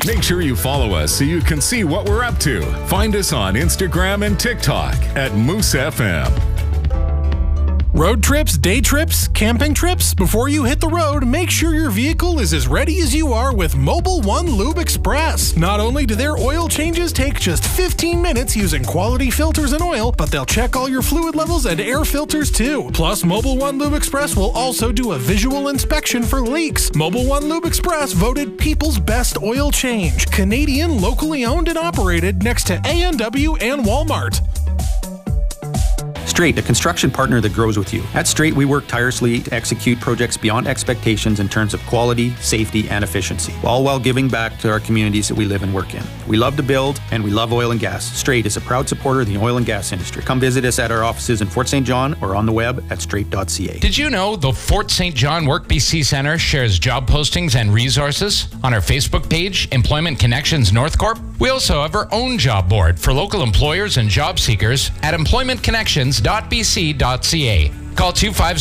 Make sure you follow us so you can see what we're up to. Find us on Instagram and TikTok at Moose FM. Road trips, day trips, camping trips? Before you hit the road, make sure your vehicle is as ready as you are with Mobile One Lube Express. Not only do their oil changes take just 15 minutes using quality filters and oil, but they'll check all your fluid levels and air filters too. Plus, Mobile One Lube Express will also do a visual inspection for leaks. Mobile One Lube Express voted People's Best Oil Change. Canadian, locally owned and operated next to A&W and Walmart. Straight, a construction partner that grows with you. At Straight, we work tirelessly to execute projects beyond expectations in terms of quality, safety, and efficiency, all while giving back to our communities that we live and work in. We love to build, and we love oil and gas. Straight is a proud supporter of the oil and gas industry. Come visit us at our offices in Fort St. John or on the web at straight.ca. Did you know the Fort St. John Work BC Centre shares job postings and resources? On our Facebook page, Employment Connections North Corp, we also have our own job board for local employers and job seekers at employmentconnections.bc.ca. Call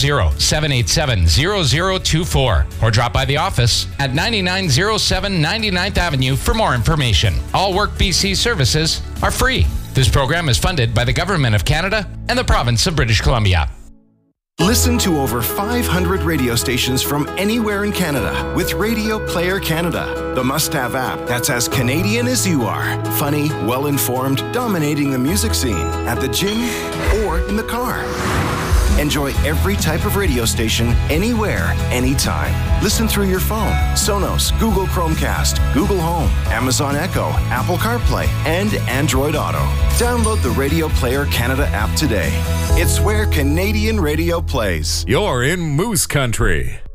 250-787-0024 or drop by the office at 9907 99th Avenue for more information. All Work BC services are free. This program is funded by the Government of Canada and the Province of British Columbia. Listen to over 500 radio stations from anywhere in Canada with Radio Player Canada, the must-have app that's as Canadian as you are. Funny, well-informed, dominating the music scene at the gym or in the car. Enjoy every type of radio station, anywhere, anytime. Listen through your phone, Sonos, Google Chromecast, Google Home, Amazon Echo, Apple CarPlay, and Android Auto. Download the Radio Player Canada app today. It's where Canadian radio plays. You're in Moose Country.